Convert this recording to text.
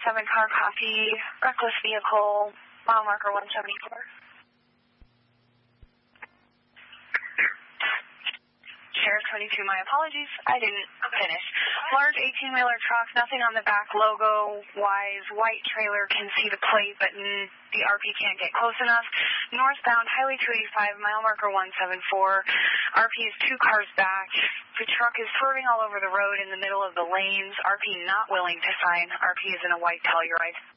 car copy, reckless vehicle, mile marker 174. Sheriff 22, my apologies, I didn't finish. Large 18-wheeler truck, nothing on the back logo-wise. White trailer, can see the plate, but the RP can't get close enough. Northbound, Highway 285, mile marker 174. RP is 2 cars back. The truck is swerving all over the road in the middle of the lanes. RP not willing to sign. RP is in a white Telluride.